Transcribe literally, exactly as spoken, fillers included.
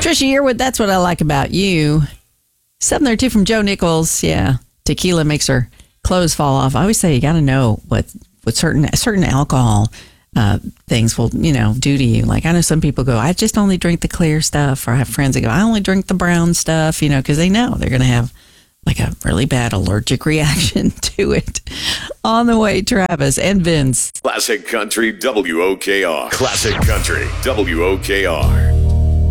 Trisha Yearwood, that's what I like about you. Something there too from Joe Nichols. Yeah, tequila makes her clothes fall off. I always say you got to know what what certain certain alcohol uh, things will you know do to you. Like I know some people go, I just only drink the clear stuff, or I have friends that go, I only drink the brown stuff. You know, because they know they're going to have like a really bad allergic reaction to it. On the way, Travis and Vince. Classic Country W O K R. Classic Country W O K R.